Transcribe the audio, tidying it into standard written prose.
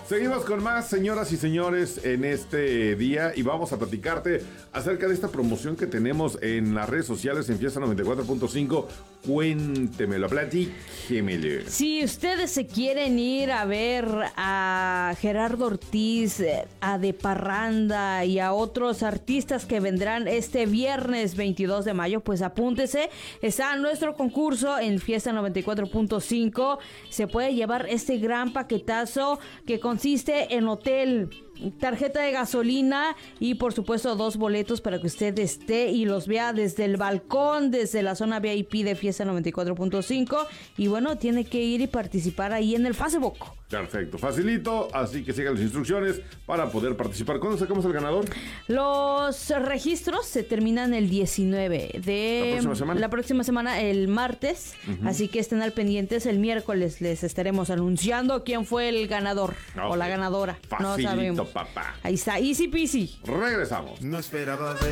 Seguimos con más, señoras y señores, en este día y vamos a platicarte acerca de esta promoción que tenemos en las redes sociales en Fiesta 94.5. Cuéntemelo, platíquemelo. Si ustedes se quieren ir a ver a Gerardo Ortiz, a De Parranda y a otros artistas que vendrán este viernes 22 de mayo, pues apúntese. Está nuestro concurso en Fiesta 94.5. Se puede llevar este gran paquetazo que consiste en hotel, tarjeta de gasolina y por supuesto 2 boletos para que usted esté y los vea desde el balcón, desde la zona VIP de Fiesta 94.5. Y bueno, tiene que ir y participar ahí en el Facebook. Perfecto, facilito, así que sigan las instrucciones para poder participar. ¿Cuándo sacamos el ganador? Los registros se terminan el 19 de la próxima semana, el martes. Así que estén al pendientes. El miércoles les estaremos anunciando quién fue el ganador o la ganadora. Facilito, no sabemos. papá. Ahí está, easy peasy. Regresamos. No esperaba ver